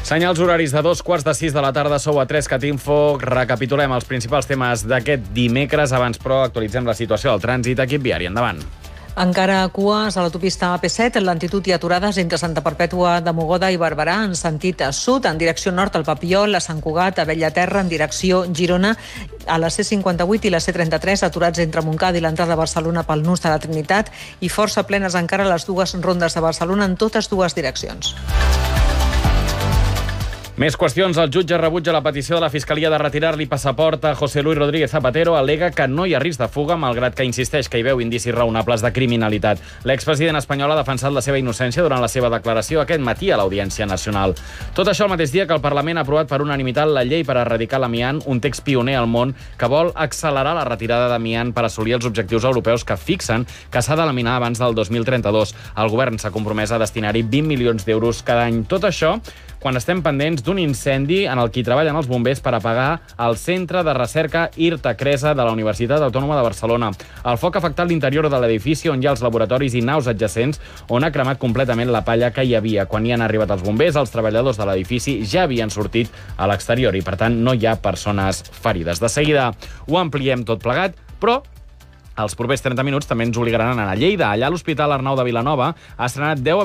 Senyals horaris de 2:45 de la tarda, sou a 3CAT-Info. Recapitulem els principals temes d'aquest dimecres. Abans, però, actualitzem la situació del trànsit. Equip viari, endavant. Encara cues a l'autopista AP7, en lentitud i aturades entre Santa Perpètua de Mogoda i Barberà en sentit sud, en direcció nord al Papiol, a Sant Cugat, a Bellaterra, en direcció Girona, a la C58 i la C33, aturats entre Montcada i l'entrada de Barcelona pel nus de la Trinitat, i força plenes encara les dues rondes de Barcelona en totes dues direccions. Més qüestions. El jutge rebutja la petició de la Fiscalia de retirar-li passaport a José Luis Rodríguez Zapatero. Al·lega que no hi ha risc de fuga, malgrat que insisteix que hi veu indicis raonables de criminalitat. L'expresident espanyol ha defensat la seva innocència durant la seva declaració aquest matí a l'Audiència Nacional. Tot això al mateix dia que el Parlament ha aprovat per unanimitat la llei per erradicar l'amiant, un text pioner al món que vol accelerar la retirada d'amiant per assolir els objectius europeus que fixen que s'ha d'eliminar abans del 2032. El govern s'ha compromès a destinar-hi 20 milions d'euros cada any. Tot això quan estem pendents d'un incendi en el que treballen els bombers per apagar el Centre de Recerca IRTA Cresa de la Universitat Autònoma de Barcelona. El foc ha afectat l'interior de l'edifici on hi ha els laboratoris i naus adjacents, on ha cremat completament la palla que hi havia. Quan hi han arribat els bombers, els treballadors de l'edifici ja havien sortit a l'exterior i, per tant, no hi ha persones ferides. De seguida ho ampliem tot plegat, però els propers 30 minuts també ens obligaran a anar a Lleida. Allà l'Hospital Arnau de Vilanova ha estrenat 10